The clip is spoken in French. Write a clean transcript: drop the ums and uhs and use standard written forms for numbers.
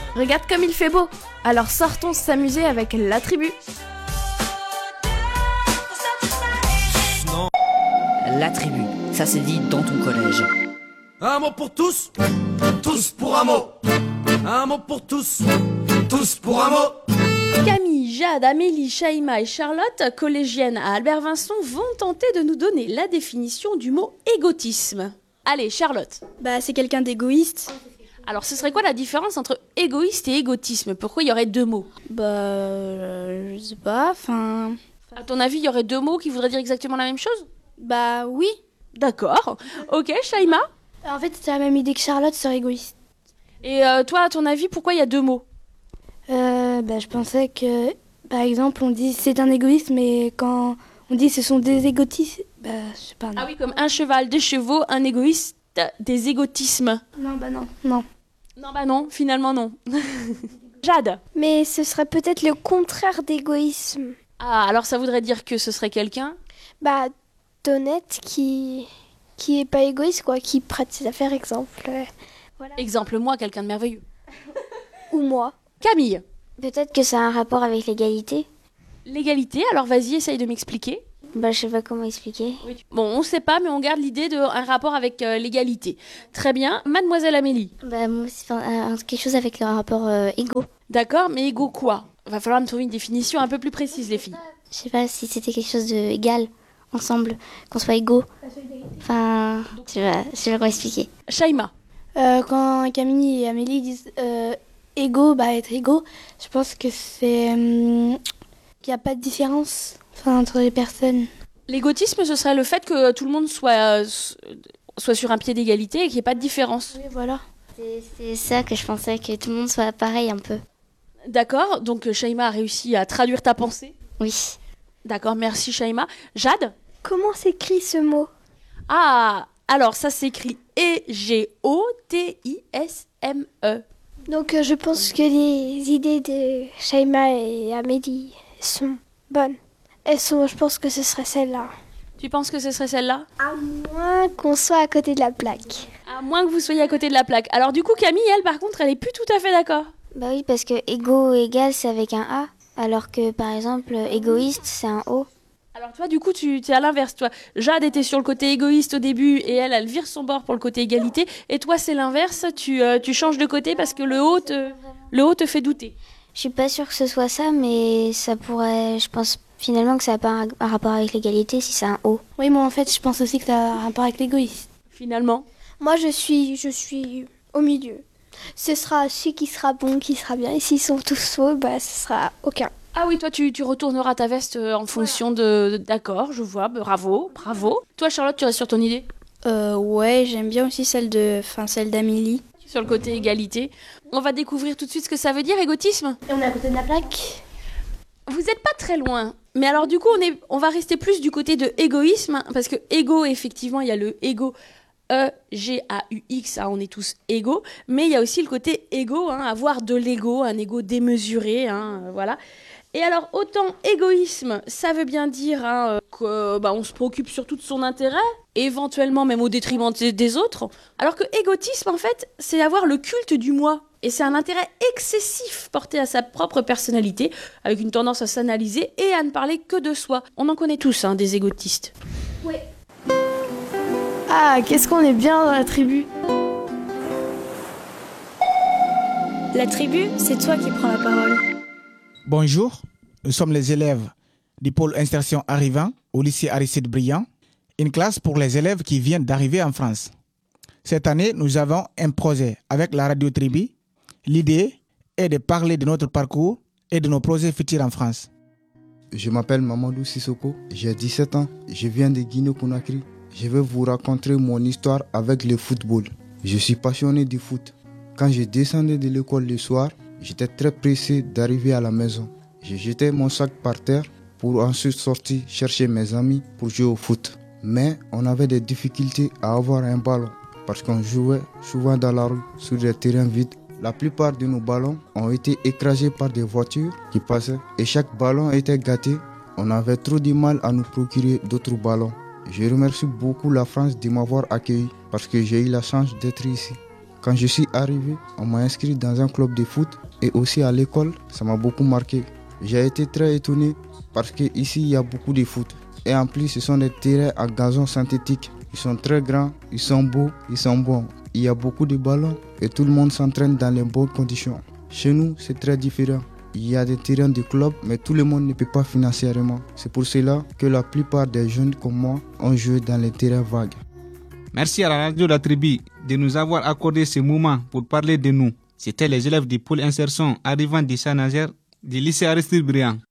Regarde comme il fait beau. Alors sortons s'amuser avec la tribu. La tribu, ça se dit dans ton collège. Un mot pour tous, tous pour un mot. Un mot pour tous, tous pour un mot. Camille, Jade, Amélie, Shaima et Charlotte, collégiennes à Albert Vincent, vont tenter de nous donner la définition du mot égotisme. Allez, Charlotte. Bah, c'est quelqu'un d'égoïste. Alors, ce serait quoi la différence entre égoïste et égotisme? Pourquoi il y aurait deux mots? Je sais pas, enfin... À ton avis, il y aurait deux mots qui voudraient dire exactement la même chose? Bah, oui. D'accord. Ok, Shaima. En fait, c'est la même idée que Charlotte sur égoïste. Et toi, à ton avis, pourquoi il y a deux mots? Je pensais que, par exemple, on dit c'est un égoïste, mais quand on dit ce sont des égotistes, je sais pas. Non. Ah oui, comme un cheval, des chevaux, un égoïste, des égotismes. Non, non. Non, bah non, finalement non. Jade. Mais ce serait peut-être le contraire d'égoïsme. Ah, alors ça voudrait dire que ce serait quelqu'un? D'honnête qui est pas égoïste, quoi, qui prête ses affaires, exemple. Voilà. Exemple, moi, quelqu'un de merveilleux. Ou moi. Camille. Peut-être que ça a un rapport avec l'égalité. L'égalité, alors vas-y, essaye de m'expliquer. Je sais pas comment expliquer. Bon, on sait pas, mais on garde l'idée d'un rapport avec l'égalité. Très bien. Mademoiselle Amélie. Moi aussi, quelque chose avec le rapport égo. D'accord, mais égo quoi? Va falloir me trouver une définition un peu plus précise, les filles. Je sais pas si c'était quelque chose d'égal, ensemble, qu'on soit égaux. Enfin, je sais pas comment expliquer. Shaima. Quand Camille et Amélie disent égaux, être égaux, je pense que c'est qu'il n'y a pas de différence entre les personnes. L'égotisme, ce serait le fait que tout le monde soit sur un pied d'égalité et qu'il n'y ait pas de différence. Oui, voilà. C'est ça que je pensais, que tout le monde soit pareil un peu. D'accord, donc Shaima a réussi à traduire ta pensée. Oui. D'accord, merci Shaima. Jade? Comment s'écrit ce mot? Ah, alors ça s'écrit E-G-O-T-I-S-M-E. Donc je pense que les idées de Shaima et Amélie sont bonnes. Je pense que ce serait celle-là. Tu penses que ce serait celle-là? À moins qu'on soit à côté de la plaque. À moins que vous soyez à côté de la plaque. Alors du coup, Camille, elle, par contre, elle est plus tout à fait d'accord. Oui, parce que égo, égal, c'est avec un A. Alors que, par exemple, égoïste, c'est un O. Alors toi, du coup, tu es à l'inverse, toi. Jade était sur le côté égoïste au début et elle vire son bord pour le côté égalité. Et toi, c'est l'inverse, tu changes de côté parce que le haut te fait douter. Je suis pas sûre que ce soit ça, mais ça pourrait... Je pense finalement que ça n'a pas un rapport avec l'égalité si c'est un O. Oui, moi en fait, je pense aussi que ça a un rapport avec l'égoïsme. Finalement. Moi, je suis au milieu. Ce sera celui qui sera bon, qui sera bien. Et s'ils sont tous faux, ce sera aucun. Ah oui, toi, tu retourneras ta veste en fonction de... D'accord, je vois, bravo. Toi, Charlotte, tu restes sur ton idée? Ouais, j'aime bien aussi celle d'Amélie. Sur le côté égalité. On va découvrir tout de suite ce que ça veut dire, égotisme. Et on est à côté de la plaque. Vous n'êtes pas très loin. Mais alors, du coup, on va rester plus du côté de égoïsme, parce que égo, effectivement, il y a le égo... E-G-A-U-X, on est tous égaux, mais il y a aussi le côté égo, avoir de l'ego, un ego démesuré, voilà. Et alors, autant égoïsme, ça veut bien dire qu'on se préoccupe surtout de son intérêt, éventuellement même au détriment des autres, alors que égotisme, en fait, c'est avoir le culte du moi. Et c'est un intérêt excessif porté à sa propre personnalité, avec une tendance à s'analyser et à ne parler que de soi. On en connaît tous, des égotistes. Oui. Ah, qu'est-ce qu'on est bien dans la tribu. La tribu, c'est toi qui prends la parole. Bonjour, nous sommes les élèves du pôle insertion arrivant au lycée Aristide Briand, une classe pour les élèves qui viennent d'arriver en France. Cette année, nous avons un projet avec la radio Tribu. L'idée est de parler de notre parcours et de nos projets futurs en France. Je m'appelle Mamadou Sissoko, j'ai 17 ans, je viens de Guinée-Conakry. Je vais vous raconter mon histoire avec le football. Je suis passionné du foot. Quand je descendais de l'école le soir, j'étais très pressé d'arriver à la maison. Je jetais mon sac par terre pour ensuite sortir chercher mes amis pour jouer au foot. Mais on avait des difficultés à avoir un ballon parce qu'on jouait souvent dans la rue sur des terrains vides. La plupart de nos ballons ont été écrasés par des voitures qui passaient et chaque ballon était gâté. On avait trop de mal à nous procurer d'autres ballons. Je remercie beaucoup la France de m'avoir accueilli parce que j'ai eu la chance d'être ici. Quand je suis arrivé, on m'a inscrit dans un club de foot et aussi à l'école, ça m'a beaucoup marqué. J'ai été très étonné parce qu'ici, il y a beaucoup de foot. Et en plus, ce sont des terrains à gazon synthétique. Ils sont très grands, ils sont beaux, ils sont bons. Il y a beaucoup de ballons et tout le monde s'entraîne dans les bonnes conditions. Chez nous, c'est très différent. Il y a des terrains de club, mais tout le monde ne peut pas financièrement. C'est pour cela que la plupart des jeunes comme moi ont joué dans les terrains vagues. Merci à la radio La Tribu de nous avoir accordé ce moment pour parler de nous. C'était les élèves du pôle insertion arrivant de Saint-Nazaire du lycée Aristide Briand.